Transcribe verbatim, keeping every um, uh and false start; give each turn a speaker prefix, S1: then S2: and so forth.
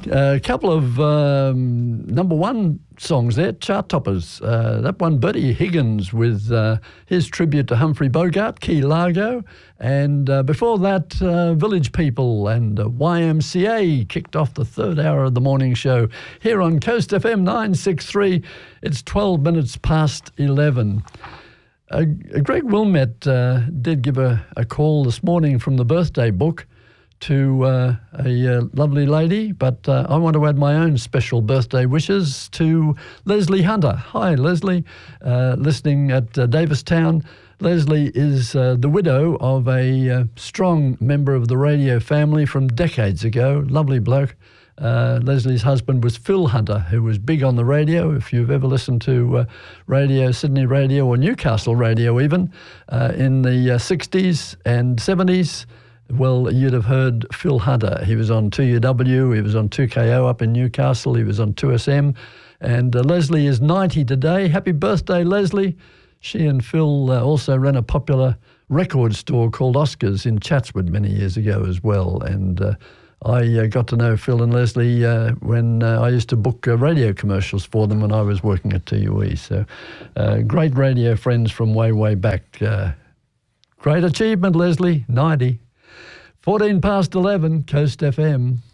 S1: A couple of um, number one songs there, chart toppers. Uh, that one, Bertie Higgins with uh, his tribute to Humphrey Bogart, Key Largo. And uh, before that, uh, Village People and uh, Y M C A kicked off the third hour of the morning show here on Coast F M nine sixty-three. It's twelve minutes past eleven. Uh, Greg Wilmette uh, did give a, a call this morning from the birthday book to uh, a uh, lovely lady, but uh, I want to add my own special birthday wishes to Leslie Hunter. Hi, Leslie, uh, listening at uh, Davistown. Leslie is uh, the widow of a uh, strong member of the radio family from decades ago. Lovely bloke. Uh, Leslie's husband was Phil Hunter, who was big on the radio. If you've ever listened to uh, radio, Sydney radio or Newcastle radio even, uh, in the uh, sixties and seventies, well, you'd have heard Phil Hunter. He was on two U W, he was on two K O up in Newcastle, he was on two S M, and uh, Leslie is ninety today. Happy birthday, Leslie. She and Phil uh, also ran a popular record store called Oscars in Chatswood many years ago as well, and uh, I uh, got to know Phil and Leslie uh, when uh, I used to book uh, radio commercials for them when I was working at T U E. So uh, great radio friends from way, way back. Uh, great achievement, Leslie, ninety. fourteen past eleven, Coast F M.